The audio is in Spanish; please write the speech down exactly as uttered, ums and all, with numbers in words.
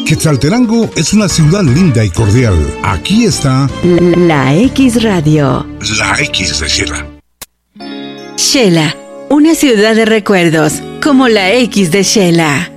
Quetzaltenango es una ciudad linda y cordial. Aquí está La X Radio. La X de Xela. Xela, una ciudad de recuerdos, como la X de Xela.